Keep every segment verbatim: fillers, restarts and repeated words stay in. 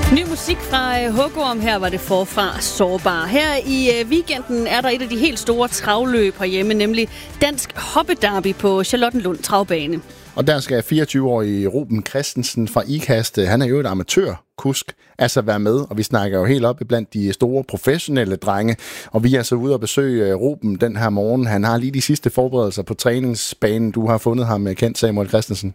Ny musik fra Hugorm. Her var det forfra Sårbar. Her i weekenden er der et af de helt store travløb herhjemme, nemlig Dansk Hoppederby på Charlottenlund Travbane. Og der skal fireogtyve-årige Ruben Christensen fra Ikast, han er jo et amatørkusk, altså være med, og vi snakker jo helt op blandt de store professionelle drenge, og vi er så ude og besøge Ruben den her morgen. Han har lige de sidste forberedelser på træningsbanen. Du har fundet ham kendt, Samuel Christensen.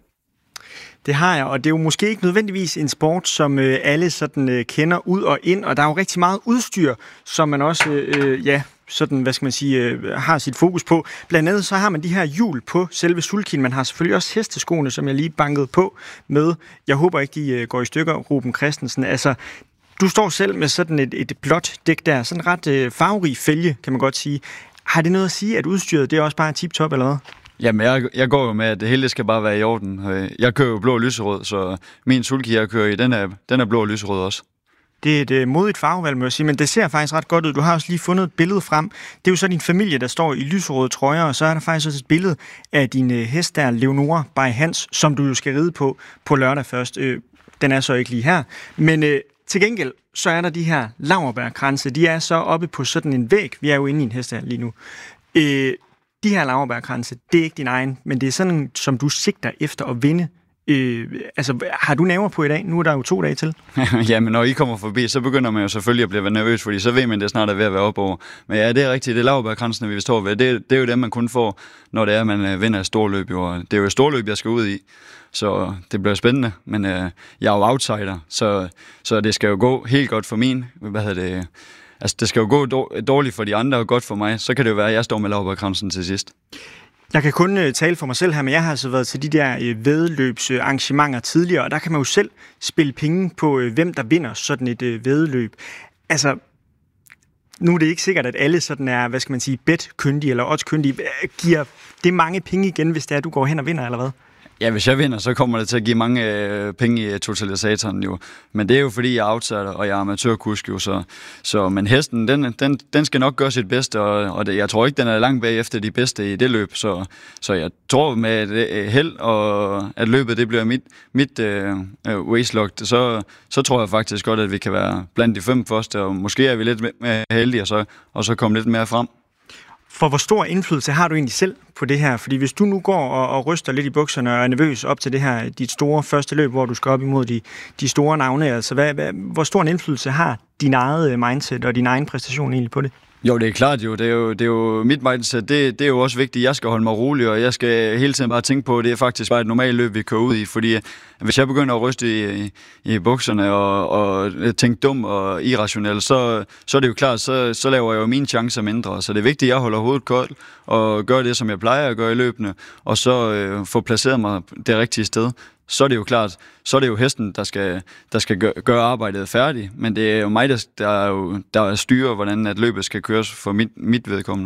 Det har jeg, og det er jo måske ikke nødvendigvis en sport, som øh, alle sådan øh, kender ud og ind, og der er jo rigtig meget udstyr, som man også, øh, ja, sådan, hvad skal man sige, øh, har sit fokus på. Blandt andet så har man de her hjul på selve sulkien. Man har selvfølgelig også hesteskoene, som jeg lige bankede på med. Jeg håber ikke, de øh, går i stykker, Ruben Christensen. Altså, du står selv med sådan et, et blåt dæk der, sådan ret øh, farverig fælge, kan man godt sige. Har det noget at sige, at udstyret, det er også bare tip-top, eller hvad? Jamen, jeg, jeg går jo med, at det hele skal bare være i orden. Jeg kører jo blå og lyserød, så min sulky, jeg kører i, den er, den er blå og lyserød også. Det er et uh, modigt farvevalg, må jeg sige, men det ser faktisk ret godt ud. Du har også lige fundet et billede frem. Det er jo så din familie, der står i lyserøde trøjer, og så er der faktisk også et billede af din uh, hest der, Leonora by Hans, som du jo skal ride på på lørdag først. Uh, den er så ikke lige her, men uh, til gengæld, så er der de her laurbærkranse. De er så oppe på sådan en væg. Vi er jo inde i en hest her lige nu. Uh, De her laurbærkranse, det er ikke din egen, men det er sådan, som du sigter efter at vinde. Øh, altså, har du nerver på i dag? Nu er der jo to dage til. Jamen, når I kommer forbi, så begynder man jo selvfølgelig at blive nervøs, fordi så ved man, at det snart er ved at være op over. Men ja, det er rigtigt. Det er laurbærkransene, vi står ved. Det, det er jo dem, man kun får, når det er, at man vinder et storløb. Jo. Det er jo et storløb, jeg skal ud i. Så det bliver spændende, men øh, jeg er jo outsider, så, så det skal jo gå helt godt for min. Hvad hedder det? Altså, det skal jo gå dårligt for de andre og godt for mig. Så kan det jo være, at jeg står med laurbærkransen til sidst. Jeg kan kun uh, tale for mig selv her, men jeg har altså været til de der uh, væddeløbsarrangementer tidligere, og der kan man jo selv spille penge på, uh, hvem der vinder sådan et uh, væddeløb. Altså, nu er det ikke sikkert, at alle sådan er, hvad skal man sige, bet-kyndige eller odds-kyndige. Giver det mange penge igen, hvis det er, at du går hen og vinder, eller hvad? Ja, hvis jeg vinder, så kommer det til at give mange øh, penge i totalisatoren jo. Men det er jo fordi, jeg er outsider, og jeg er amatørkusk jo. Så, så, men hesten, den, den, den skal nok gøre sit bedste, og, og det, jeg tror ikke, den er langt bag efter de bedste i det løb. Så, så jeg tror med et held, og at løbet det bliver mit, mit øh, race-locked, så, så tror jeg faktisk godt, at vi kan være blandt de fem første, og måske er vi lidt mere heldige, og så, og så komme lidt mere frem. For hvor stor indflydelse har du egentlig selv på det her? Fordi hvis du nu går og, og ryster lidt i bukserne og er nervøs op til det her, dit store første løb, hvor du skal op imod de, de store navne, altså hvad, hvad, hvor stor en indflydelse har din eget mindset og din egen præstation egentlig på det? Jo, det er klart jo. Det er jo, det er jo mit mindset. Det, det er jo også vigtigt. Jeg skal holde mig rolig, og jeg skal hele tiden bare tænke på, at det er faktisk bare et normalt løb, vi kører ud i. Fordi hvis jeg begynder at ryste i, i, i bukserne og, og tænke dum og irrationel, så, så er det jo klart, så, så laver jeg jo mine chancer mindre. Så det er vigtigt, at jeg holder hovedet koldt og gør det, som jeg plejer at gøre i løbene, og så øh, få placeret mig det rigtige sted. Så er det jo klart, så er det jo hesten, der skal, der skal gøre, gøre arbejdet færdigt. Men det er jo mig, der, der, er jo, der styrer, hvordan at løbet skal køres for mit, mit vedkommende.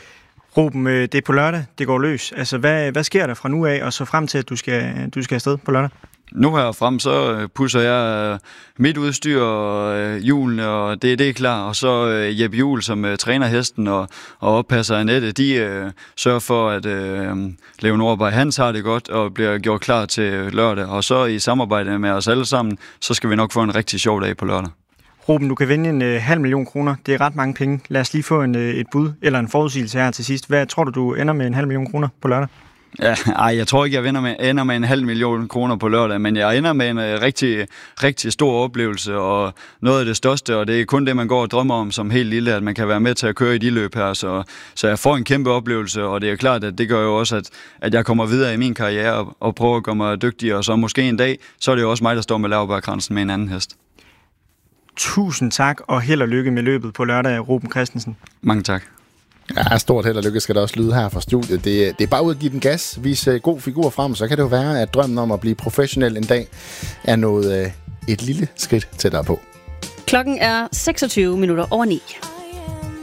Ruben, det er på lørdag, det går løs. Altså, hvad, hvad sker der fra nu af, og så frem til, at du skal, du skal afsted på lørdag? Nu herfrem, så pusser jeg mit udstyr og hjulene, og det, det er klar. Og så Jeppe Juhl, som uh, træner hesten og, og oppasser Annette, de uh, sørger for, at uh, Leonora by Hans har det godt og bliver gjort klar til lørdag. Og så i samarbejde med os alle sammen, så skal vi nok få en rigtig sjov dag på lørdag. Ruben, du kan vinde en uh, halv million kroner. Det er ret mange penge. Lad os lige få en, uh, et bud eller en forudsigelse her til sidst. Hvad tror du, du ender med en halv million kroner på lørdag? Ja, ej, jeg tror ikke, jeg ender med, ender med en halv million kroner på lørdag, men jeg ender med en uh, rigtig, rigtig stor oplevelse, og noget af det største, og det er kun det, man går og drømmer om som helt lille, at man kan være med til at køre i de løb her, så, så jeg får en kæmpe oplevelse, og det er klart, at det gør jo også, at, at jeg kommer videre i min karriere og, og prøver at gøre mig dygtig, og så måske en dag, så er det jo også mig, der står med laurbærkransen med en anden hest. Tusind tak, og held og lykke med løbet på lørdag, Ruben Christensen. Mange tak. Ja, stort held og lykke skal der også lyde her fra studiet. Det, det er bare ud at give den gas, vise god figur frem, så kan det jo være, at drømmen om at blive professionel en dag er nået et lille skridt tættere på. Klokken er seksogtyve minutter over ni.